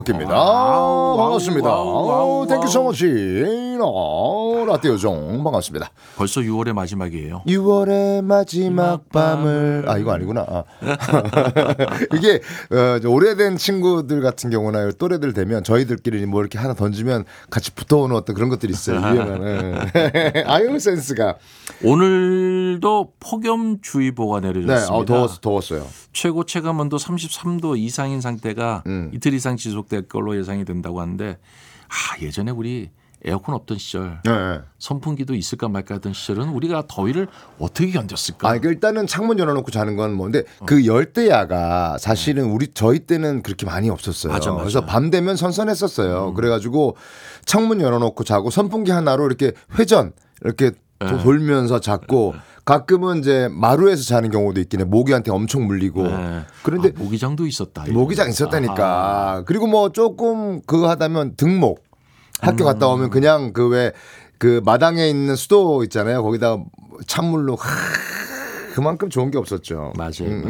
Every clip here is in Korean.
입니다. 반갑습니다. 땡큐 소머치. 라떼 요정 반갑습니다. 벌써 6월의 마지막이에요. 6월의 마지막 밤을 이거 아니구나. 이게 오래된 친구들 같은 경우나 또래들 되면 저희들끼리 뭐 이렇게 하나 던지면 같이 붙어오는 어떤 그런 것들이 있어요. 유행하는. 아유 센스가. 오늘도 폭염주의보가 내려졌습니다. 네, 더웠어요. 최고 체감온도 33도 이상인 상태가 이틀 이상 지속될 걸로 예상이 된다고 하는데 예전에 우리 에어컨 없던 시절 선풍기도 있을까 말까 하던 시절은 우리가 더위를 어떻게 견뎠을까? 일단은 창문 열어놓고 자는 건 뭔데 그 열대야가 사실은 저희 때는 그렇게 많이 없었어요. 맞아. 그래서 밤 되면 선선했었어요. 그래가지고 창문 열어놓고 자고 선풍기 하나로 이렇게 회전 이렇게 돌면서 잤고 가끔은 이제 마루에서 자는 경우도 있긴 해. 모기한테 엄청 물리고. 그런데 모기장도 있었다. 모기장 있었다니까. 그리고 뭐 조금 그거 하다면 등목. 학교 갔다 오면 그냥 그 마당에 있는 수도 있잖아요. 거기다가 찬물로 그만큼 좋은 게 없었죠. 맞아요.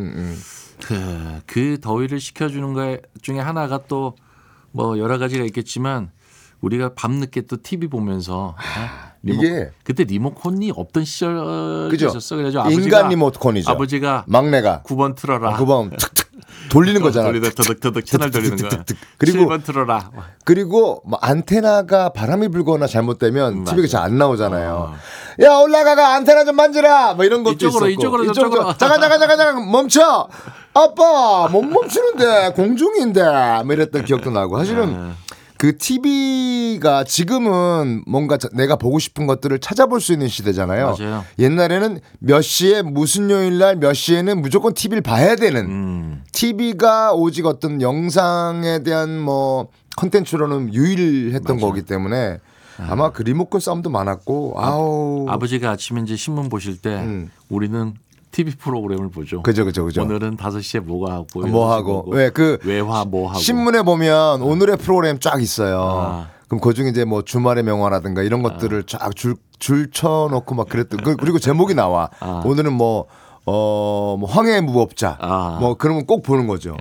그 더위를 식혀주는 것 중에 하나가 또 뭐 여러 가지가 있겠지만 우리가 밤늦게 또 TV 보면서 이게 그때 리모컨이 없던 시절이 있었어. 그래서 인간 리모컨이죠. 아버지가 막내가 9번 틀어라. 9번 돌리는 거잖아. 터득 채널 돌리는 거야. 그리고 7번 틀어라. 그리고 뭐 안테나가 바람이 불거나 잘못되면 TV가 잘 안 나오잖아요. 야 올라가가 안테나 좀 만지라. 뭐 이런 것도 있었고. 이쪽으로. 잠깐 멈춰. 아빠 못 멈추는데 공중인데 뭐 이랬던 기억도 나고 사실은 그 TV가 지금은 뭔가 내가 보고 싶은 것들을 찾아볼 수 있는 시대잖아요. 맞아요. 옛날에는 몇 시에 무슨 요일날 몇 시에는 무조건 TV를 봐야 되는 TV가 오직 어떤 영상에 대한 뭐 콘텐츠로는 유일했던 거기 때문에 아마 그 리모컨 싸움도 많았고 아버지가 아침에 이제 신문 보실 때 우리는 TV 프로그램을 보죠. 그죠. 오늘은 5시에 뭐가 하고 뭐 하고 외화 뭐 하고 신문에 보면 오늘의 프로그램 쫙 있어요. 그럼 그중에 이제 뭐 주말의 명화라든가 이런 것들을 쫙 줄 쳐놓고 막 그랬던 그리고 제목이 나와. 오늘은 뭐 황해의 무법자 뭐 그러면 꼭 보는 거죠.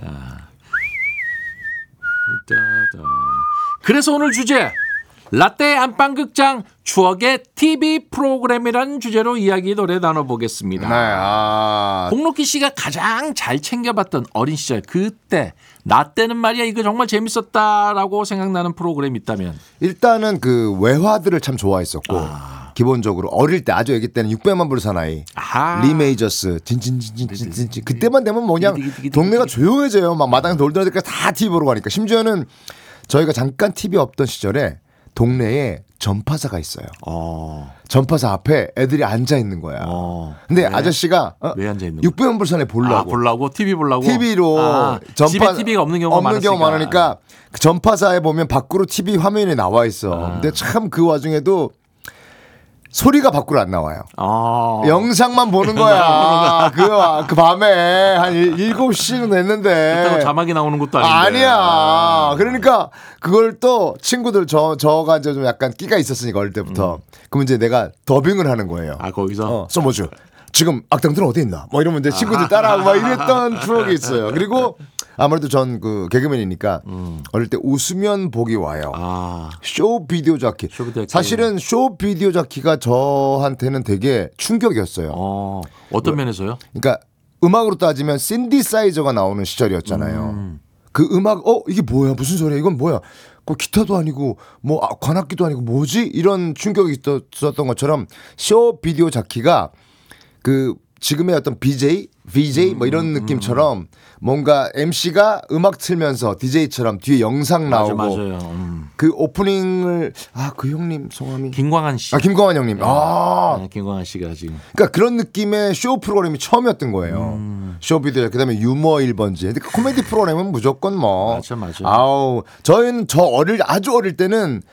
그래서 오늘 주제 라떼 안방극장 추억의 TV 프로그램이라는 주제로 이야기 노래 나눠보겠습니다. 홍록기 씨가 가장 잘 챙겨봤던 어린 시절 그때 나 때는 말이야 이거 정말 재밌었다라고 생각나는 프로그램이 있다면 일단은 그 외화들을 참 좋아했었고 기본적으로 어릴 때 아주 애기 때는 600만 불 사나이 리 메이저스 진진 그때만 되면 뭐냐 동네가 조용해져요. 막 마당에 돌더니까 다 TV 보러 가니까 심지어는 저희가 잠깐 TV 없던 시절에 동네에 전파사가 있어요. 전파사 앞에 애들이 앉아 있는 거야. 근데 왜? 아저씨가 왜 앉아 있는 거야? 600만 불산에 보려고. TV 보려고. TV로 집에 TV가 없는 경우가 많으니까 그 전파사에 보면 밖으로 TV 화면이 나와 있어. 근데 참 그 와중에도 소리가 밖으로 안 나와요. 영상만 보는 거야. 그 밤에 한 7시는 됐는데. 그렇다고 자막이 나오는 것도 아닌데. 아니야. 그러니까 그걸 또 친구들 저가 이제 좀 약간 끼가 있었으니까 어릴 때부터. 그럼 이제 내가 더빙을 하는 거예요. 거기서? 써보죠. 지금 악당들은 어디 있나? 뭐 이러면 이제 친구들 따라하고 막 이랬던 추억이 있어요. 그리고 아무래도 전 그 개그맨이니까 어릴 때 웃으면 복이 와요. 쇼 비디오 자키. 사실은 쇼 비디오 자키가 저한테는 되게 충격이었어요. 어떤 면에서요? 그러니까 음악으로 따지면 신디사이저가 나오는 시절이었잖아요. 그 음악 이게 뭐야? 무슨 소리야? 이건 뭐야? 그 기타도 아니고 뭐 관악기도 아니고 뭐지? 이런 충격이 있었던 것처럼 쇼 비디오 자키가 그 지금의 어떤 BJ 뭐 이런 느낌처럼 뭔가 MC가 음악 틀면서 DJ처럼 뒤에 영상 나오고 맞아요. 그 오프닝을 그 형님 성함이 김광한 씨. 김광한 형님. 김광한 씨가 지금. 그러니까 그런 느낌의 쇼 프로그램이 처음이었던 거예요. 쇼비디오 그다음에 유머 1번지. 근데 그 코미디 프로그램은 무조건 뭐. 맞아. 저희는 아주 어릴 때는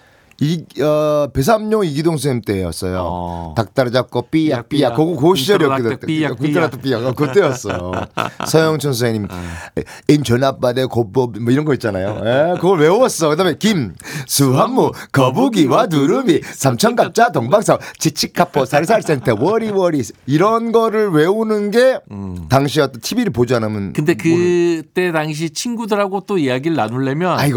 배삼룡 이기동 선생님 때였어요. 닭다리 잡고 삐약삐약 그 시절이었거든. 삐약 그때였어요. 서영춘 선생님 인천앞바다의 고법 뭐 이런 거 있잖아요. 그걸 외웠어. 그다음에 김 수한무 거북이와 두루미 삼천갑자 동방사 지치카포 살살센터 워리워리 이런 거를 외우는 게 당시 어떤 TV를 보지 않으면 근데 그때 당시 친구들하고 또 이야기를 나누려면